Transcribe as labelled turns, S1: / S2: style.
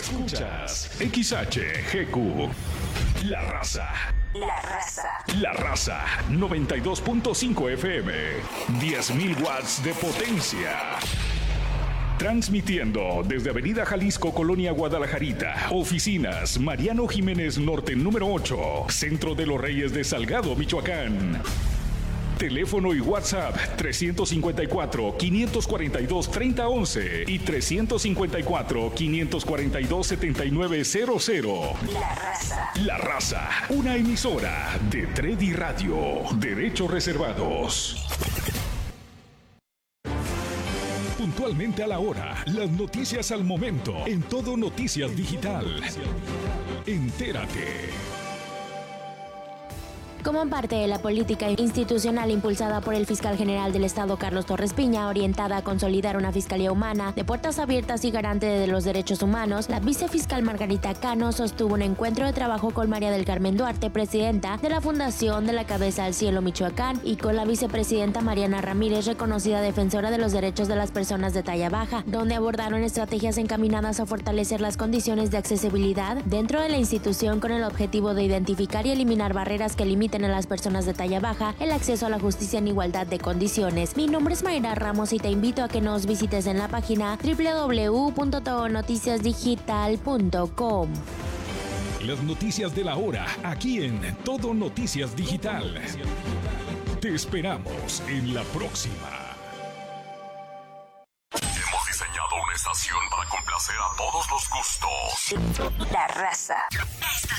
S1: Escuchas XHGQ. La Raza.
S2: La Raza.
S1: La Raza 92.5 FM. 10.000 watts de potencia. Transmitiendo desde Avenida Jalisco, Colonia Guadalajarita. Oficinas Mariano Jiménez Norte número 8. Centro de los Reyes de Salgado, Michoacán. Teléfono y WhatsApp 354-542-3011 y 354-542-7900.
S2: La Raza.
S1: La Raza, una emisora de Tredi Radio. Derechos reservados. Puntualmente a la hora, las noticias al momento, en Todo Noticias Digital. Entérate.
S3: Como parte de la política institucional impulsada por el fiscal general del Estado, Carlos Torres Piña, orientada a consolidar una fiscalía humana de puertas abiertas y garante de los derechos humanos, la vicefiscal Margarita Cano sostuvo un encuentro de trabajo con María del Carmen Duarte, presidenta de la Fundación de la Cabeza al Cielo Michoacán, y con la vicepresidenta Mariana Ramírez, reconocida defensora de los derechos de las personas de talla baja, donde abordaron estrategias encaminadas a fortalecer las condiciones de accesibilidad dentro de la institución con el objetivo de identificar y eliminar barreras que limiten a las personas de talla baja el acceso a la justicia en igualdad de condiciones. Mi nombre es Mayra Ramos y te invito a que nos visites en la página www.todonoticiasdigital.com.
S1: Las noticias de la hora, aquí en Todo Noticias Digital. Te esperamos en la próxima.
S4: Hemos diseñado una estación para complacer a todos los gustos.
S2: La Raza.